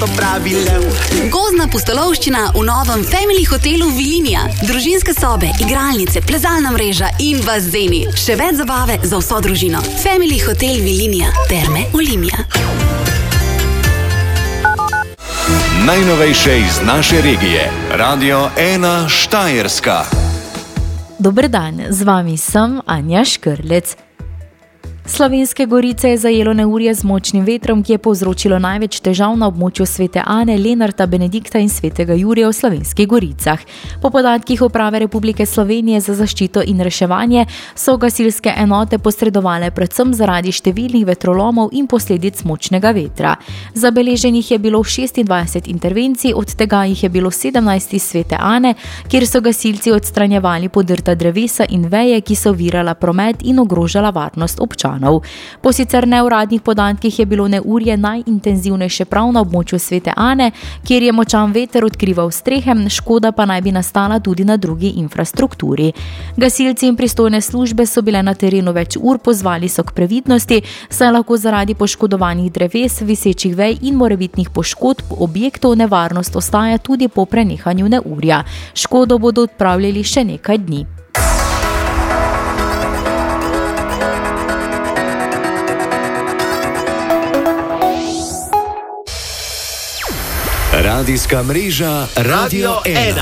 Gozdna pustolovščina v novem Family hotelu Vilinija. Družinske sobe, igralnice, plezalna mreža in bazeni. Še več zabave za vso družino. Family hotel Vilinija. Terme Olimia. Najnovejše iz naše regije. Radio 1 Štajerska. Dober dan, z vami sem Anja Škrlec. Slovenske Gorice je zajelo neurje z močnim vetrom, ki je povzročilo največ težav na območju Svete Ane, Lenarta, Benedikta in Svetega Jurija v Slovenskih Goricah. Po podatkih Uprave Republike Slovenije za zaščito in reševanje so gasilske enote posredovale predvsem zaradi številnih vetrolomov in posledic močnega vetra. Zabeleženih je bilo 26 intervencij, od tega jih je bilo 17 iz Svete Ane, kjer so gasilci odstranjevali podrta drevesa in veje, ki so ovirala promet in ogrožala varnost občanov. Po sicer neuradnih podatkih je bilo neurje najintenzivnejše prav na območju Svete Ane, kjer je močan veter odkrival strehe, škoda pa naj bi nastala tudi na drugi infrastrukturi. Gasilci in pristojne službe so bile na terenu več ur, pozvali so k previdnosti, saj lahko zaradi poškodovanih dreves, visečih vej in morebitnih poškodb objektov nevarnost ostaja tudi po prenehanju neurja. Škodo bodo odpravljali še nekaj dni. Radijska mreža Radio 1.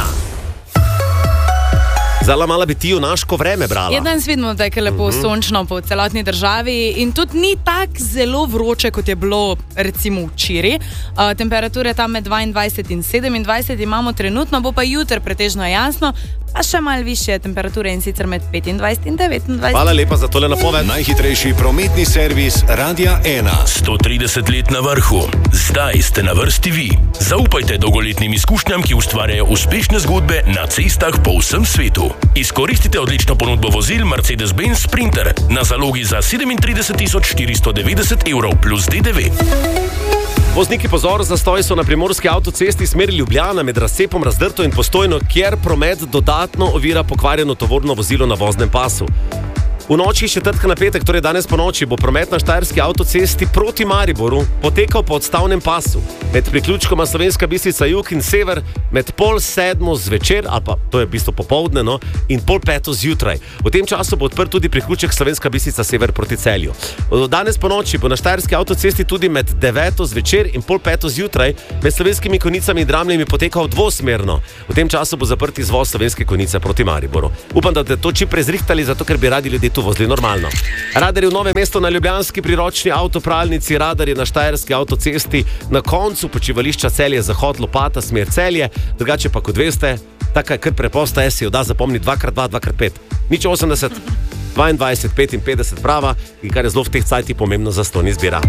Zala mala bi ti v naško vreme brala. Danes vidimo, da je lepo sončno po celotni državi in tudi ni tako zelo vroče, kot je bilo recimo včeraj. Temperature tam med 22 in 27 imamo trenutno, bo pa jutri pretežno jasno, pa še malo višje temperature in sicer med 25 in 29. Hvala lepa za tole napoved. Najhitrejši prometni servis Radia 1. 130 let na vrhu. Zdaj ste na vrsti vi. Zaupajte dolgoletnim izkušnjam, ki ustvarjajo uspešne zgodbe na cestah po vsem svetu. Izkoristite odlično ponudbo vozil Mercedes-Benz Sprinter na zalogi za 37.490 evrov plus DDV. Vozniki pozor, zastoji so na primorski avtocesti smeri Ljubljana med razcepom Razdrto in Postojno, kjer promet dodatno ovira pokvarjeno tovorno vozilo na voznem pasu. V noči četrtka na petek, torej danes po noči, bo promet na štajerski avtocesti proti Mariboru potekal po odstavnem pasu. Med priključkoma Slovenska Bistrica jug in sever med 6:30 zvečer, ali pa to je v bistvu popoldne, in 4:30 zjutraj. V tem času bo odprt tudi priključek Slovenska Bistrica sever proti Celju. Danes po noči bo na štajerski avtocesti tudi med 9:00 zvečer in 4:30 zjutraj med Slovenskimi Konjicami in Dramljami potekal dvosmerno. V tem času bo zaprt izvoz Slovenske Konjice proti Mariboru. Upam, da ste to čim prej zrihtali, zato ker bi radi ljudje vozili normalno. Radar je v Novem mestu na ljubljanski priročni avtopralnici, radar je na štajerski avtocesti na koncu počivališča Celje Zahod, Lopata, smer Celje. Drugače pa, kot veste, taka je kar preprosta, si jo da zapomniti 2x2, 2x5. 080, 22, 55 prava, in kar je zelo v teh cajtih pomembno za ston izbira.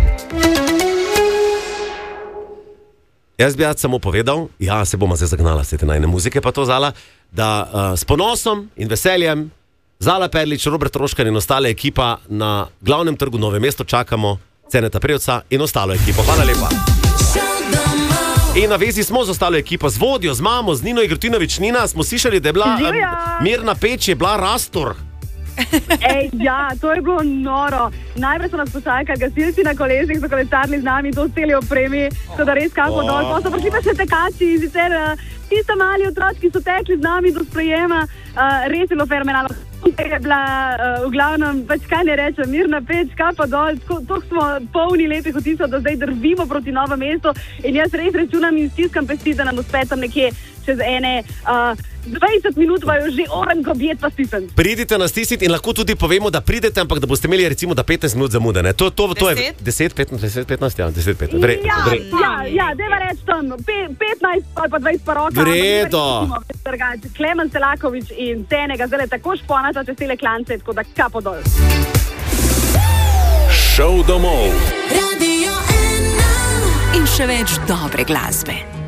Jaz bi samo povedal, se bomo zdaj zagnala se te najne muzike, pa to Zala, da s ponosom in veseljem Zala Perlič, Robert Troškar in ostale ekipa na glavnem trgu Nove mesto čakamo Ceneta Prevca in ostalo ekipo. Hvala lepa. In na vezi smo z ostalo ekipo, z vodjo, z mamo, z Nino Igrotinovič. Nina, smo slišali, da je bila Mirna Peč, je bila Rastor. To je bilo noro. Najprej so nas počakali gasilci na kolesih, so kolesarili z nami, to celi opremi, so da res kako dol. Pa so prišli pa še tekači in sicer tisto mali otroci, ki so tekli z nami do sprejema, res je bilo fenomenalno. Je bila v glavnem, kaj ne rečem, Mirna Peč, kapa dol, tako smo polni lepih vtisov, da zdaj drvimo proti Novo mesto in jaz res računam in stiskam pesti, da nam uspe tam nekje čez 20 minut vaju že oren gobjet pa stisem. Pridite nas stisniti in lahko tudi povemo, da pridete, ampak da boste imeli recimo da 15 minut zamude. To je 10, 15, 15. Deva reči tam, 15 ali pa 20 pa roka. Vredo. Klemen Selakovič in Cenega zdaj tako šponata čez tele klance, tako da kapo dol. Šov domov. Radio 1. In še več dobre glasbe.